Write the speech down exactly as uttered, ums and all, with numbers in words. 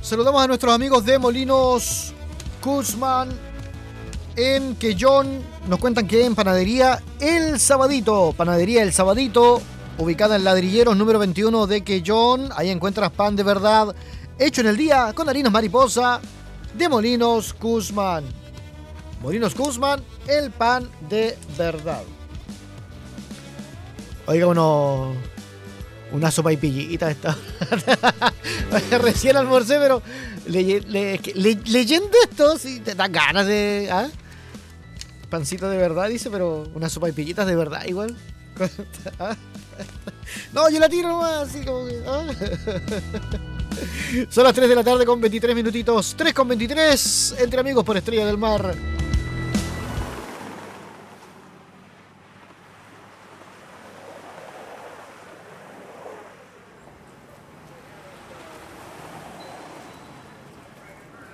Saludamos a nuestros amigos de Molinos Guzmán en Quellón. Nos cuentan que en Panadería El Sabadito, Panadería El Sabadito, ubicada en Ladrilleros número veintiuno de Quellón. Ahí encuentras pan de verdad, hecho en el día con harinas mariposa de Molinos Guzmán. Molinos Guzmán, el pan de verdad. Oiga, uno... Una sopa y pillita esta. Recién almorcé, pero le, le, le, leyendo esto, sí, te dan ganas de... ¿ah? Pancito de verdad, dice, pero unas sopa y pillitas de verdad igual. ¿Ah? No, yo la tiro nomás, así como que... ¿ah? Son las tres de la tarde con veintitrés minutitos. tres con veintitrés, entre amigos por Estrella del Mar.